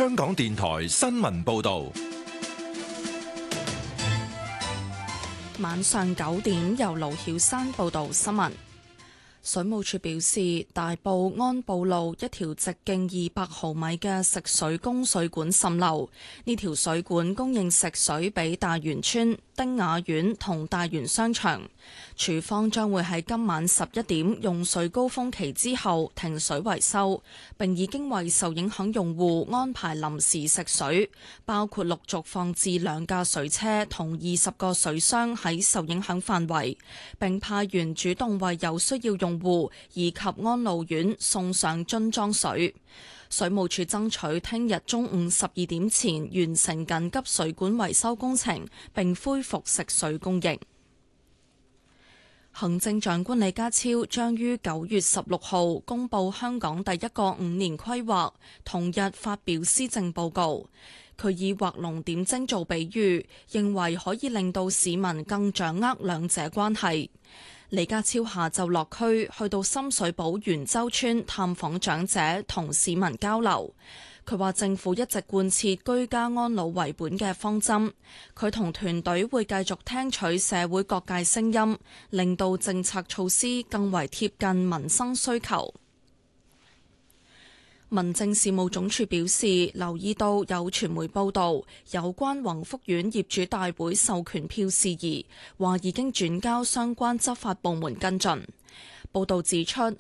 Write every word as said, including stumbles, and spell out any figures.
香港電台新聞報道。 晚上九點，由盧曉山報道新聞。水務署表示，大埔安埔路一條直徑二百毫米嘅食水供水管滲漏，呢條水管供應食水俾大元村、丁雅苑同大元商場。署方將會喺今晚十一點用水高峰期之後停水維修，並已經為受影響用戶安排臨時食水，包括陸續放置兩架水車同二十個水箱喺受影響範圍，並派員主動為有需要用戶以及安老院送上樽裝水。水務署爭取聽日中午十二點前完成緊急水管維修工程，並恢復食水供應。行政長官李家超將於九月十六號公布香港第一個五年規劃，同日發表施政報告。佢以畫龍點睛做比喻，認為可以令到市民更掌握兩者關係。李家超下晝落區，去到深水埗元洲村探訪長者，同市民交流。佢話政府一直貫徹居家安老為本嘅方針，佢同團隊會繼續聽取社會各界聲音，令到政策措施更為貼近民生需求。民政事務總署表示，留意到有傳媒報道有關宏福苑業主大會授權票事宜，話已經轉交相關執法部門跟進。報道指出，